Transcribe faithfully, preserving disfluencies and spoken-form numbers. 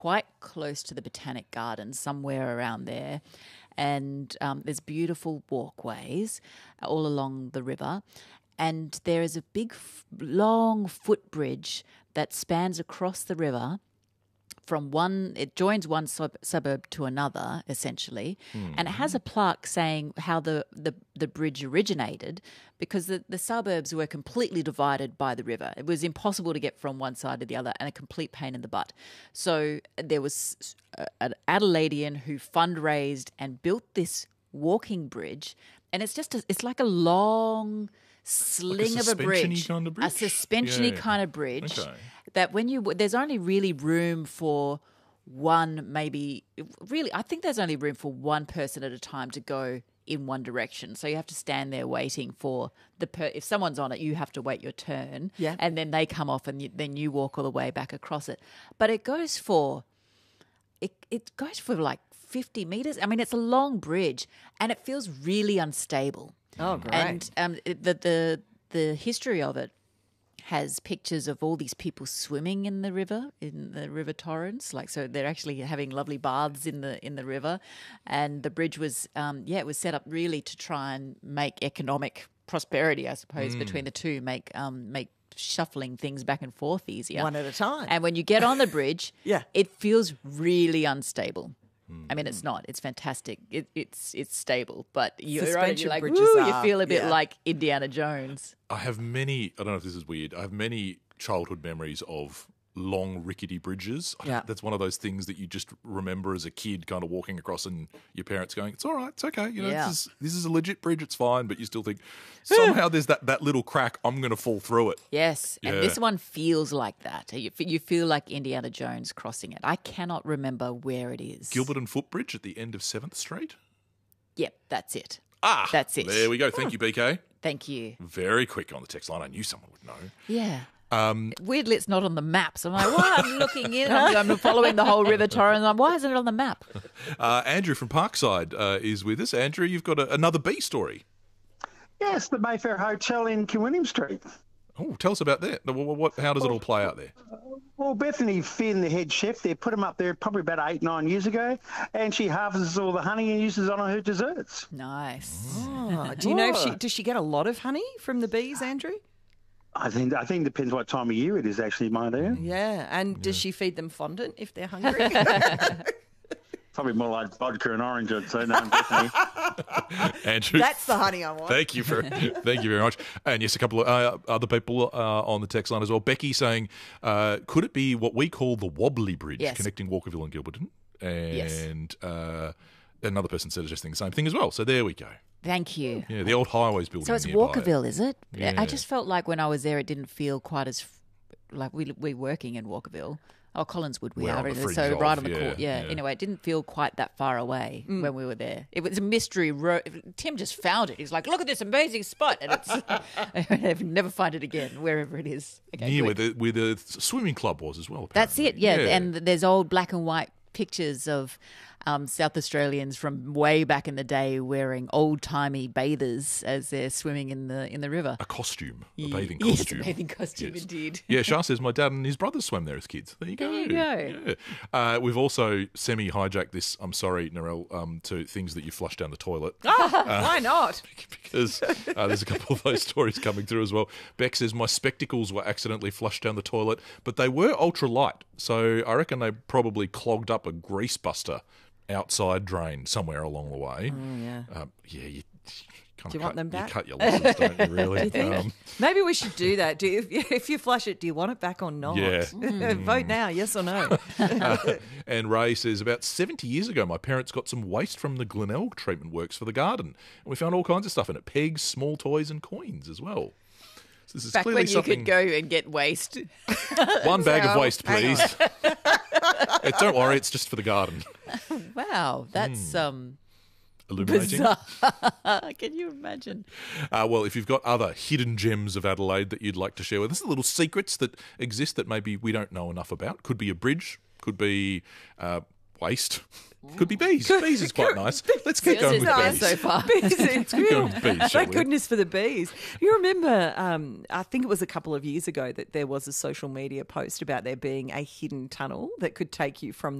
quite close to the Botanic Gardens, somewhere around there. And um, there's beautiful walkways all along the river. And there is a big, f- long footbridge that spans across the river from one, it joins one sub- suburb to another, essentially, mm. and it has a plaque saying how the, the, the bridge originated, because the, the suburbs were completely divided by the river. It was impossible to get from one side to the other, and a complete pain in the butt. So there was a, an Adelaidean who fundraised and built this walking bridge, and it's just a, it's like a long sling like a of a bridge, kind of bridge, a suspensiony yeah. kind of bridge. Okay. That when you there's only really room for one, maybe really, I think there's only room for one person at a time to go in one direction. So you have to stand there waiting for the per- if someone's on it, you have to wait your turn, yeah. and then they come off, and you, then you walk all the way back across it. But it goes for it it goes for like fifty meters. I mean, it's a long bridge, and it feels really unstable. Oh, great! And um, the the the history of it has pictures of all these people swimming in the river, in the River Torrens. Like, so they're actually having lovely baths in the in the river. And the bridge was, um, yeah, it was set up really to try and make economic prosperity, I suppose, mm. between the two, make um, make shuffling things back and forth easier. One at a time. And when you get on the bridge, yeah. it feels really unstable. I mean, it's not. It's fantastic. It, it's it's stable, but you're, right, you're like, bridges woo, are, you feel a bit yeah. like Indiana Jones. I have many, I don't know if this is weird, I have many childhood memories of long rickety bridges. Yeah. That's one of those things that you just remember as a kid kind of walking across and your parents going, it's all right, it's okay. You know, Yeah. this, is, this is a legit bridge, it's fine. But you still think somehow there's that, that little crack, I'm going to fall through it. Yes, and Yeah. this one feels like that. You, you feel like Indiana Jones crossing it. I cannot remember where it is. Gilberton Footbridge at the end of seventh Street? Yep, that's it. Ah, That's it. There we go. Thank you, B K. Thank you. Very quick on the text line. I knew someone would know. Yeah. Um, Weirdly, it's not on the map. So I'm like, well, I'm looking in. I'm, I'm following the whole River Torrens. I'm, why isn't it on the map? uh, Andrew from Parkside uh, is with us. Andrew, you've got a, another bee story. Yes, the Mayfair Hotel in Kilwinning Street. Oh, tell us about that. What, what, how does it all play out there? Well, Bethany Finn, the head chef there, put him up there probably about eight, nine years ago, and she harvests all the honey and uses it on her desserts. Nice. Oh, do you know if she does she get a lot of honey from the bees, Andrew? I think I think it depends what time of year it is, actually, my dear. Yeah, and yeah. does she feed them fondant if they're hungry? Probably more like vodka and orange, I'd say. No, Bethany. Andrew, that's the honey I want. Thank you for thank you very much. And yes, a couple of uh, other people uh, on the text line as well. Becky saying, uh, could it be what we call the Wobbly Bridge yes. connecting Walkerville and Gilberton? And yes. uh, another person said suggesting the same thing as well. So there we go. Thank you. Yeah, the old highways building. So it's nearby. Walkerville, is it? Yeah. I just felt like when I was there, it didn't feel quite as like we we working in Walkerville. Oh, Collinswood, we We're are. on the So fringe right of, on the yeah, court. Yeah. yeah. Anyway, it didn't feel quite that far away mm. when we were there. It was a mystery road. Tim just found it. He's like, look at this amazing spot. And it's I never find it again, wherever it is. Okay, Near good. where the, where the swimming club was as well. That's it, apparently. yeah. yeah. And there's old black and white pictures of um, South Australians from way back in the day wearing old-timey bathers as they're swimming in the in the river. A costume, a bathing Yes, costume. a bathing costume, Yes. indeed. Yeah, Shah says my dad and his brothers swam there as kids. There you go. There you go. Yeah. Uh, we've also semi-hijacked this, I'm sorry, Narelle, um, to things that you flush down the toilet. Oh, why not? Because uh, there's a couple of those stories coming through as well. Beck says, my spectacles were accidentally flushed down the toilet, but they were ultra light. So I reckon they probably clogged up a grease buster outside drain somewhere along the way. Oh, yeah. Um, yeah, you, kind Do you cut, want them back? You cut your losses, don't you, really? Do you think? Um, Maybe we should do that. Do you, if, if you flush it, do you want it back or not? Yeah. Vote now, yes or no. uh, and Ray says, about seventy years ago, my parents got some waste from the Glenelg treatment works for the garden. And we found all kinds of stuff in it, pegs, small toys and coins as well. So this is Back clearly when you something... could go and get waste. One bag of So, waste, hang please. Uh, Don't worry, it's just for the garden. Wow, that's um, Illuminating. bizarre. Can you imagine? Uh, well, if you've got other hidden gems of Adelaide that you'd like to share with us, little secrets that exist that maybe we don't know enough about. Could be a bridge, could be uh, waste. Could be bees. Bees is quite nice. Let's keep Feels going it's with nice bees. so far. Bees, it's Keep going good. with bees, shall Thank we? goodness for the bees. You remember, um, I think it was a couple of years ago that there was a social media post about there being a hidden tunnel that could take you from